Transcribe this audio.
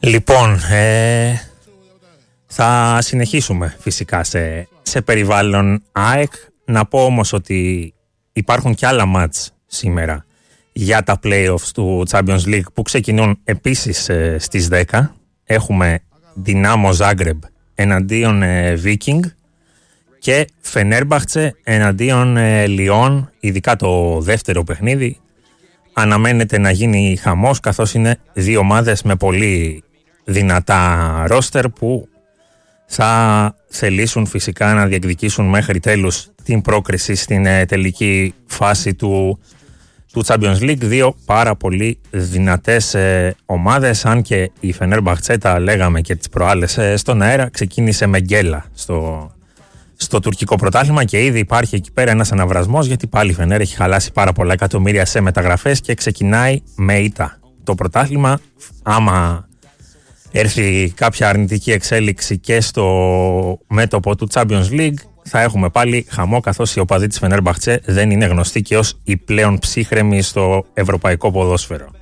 Λοιπόν, θα συνεχίσουμε φυσικά σε περιβάλλον ΑΕΚ. Να πω όμως ότι υπάρχουν και άλλα μάτς σήμερα για τα playoffs του Champions League που ξεκινούν επίσης στις 10. Έχουμε Δυνάμο Ζάγκρεμπ εναντίον Viking και Φενέρμπαχτσε εναντίον Λιόν. Ειδικά το δεύτερο παιχνίδι αναμένεται να γίνει χαμός, καθώς είναι δύο ομάδες με πολύ δυνατά ρόστερ που θα θελήσουν φυσικά να διεκδικήσουν μέχρι τέλους την πρόκριση στην τελική φάση του Champions League. Δύο πάρα πολύ δυνατές ομάδες, αν και η Φενέρμπαχτσε, τα λέγαμε και τις προάλλες στον αέρα, ξεκίνησε με γκέλα στο τουρκικό πρωτάθλημα και ήδη υπάρχει εκεί πέρα ένας αναβρασμός, γιατί πάλι η Φενέρ έχει χαλάσει πάρα πολλά εκατομμύρια σε μεταγραφές και ξεκινάει με ήττα το πρωτάθλημα. Άμα έρθει κάποια αρνητική εξέλιξη και στο μέτωπο του Champions League, θα έχουμε πάλι χαμό, καθώς οι οπαδοί της Φενέρμπαχτσε δεν είναι γνωστοί και ως οι πλέον ψύχρεμοι στο ευρωπαϊκό ποδόσφαιρο.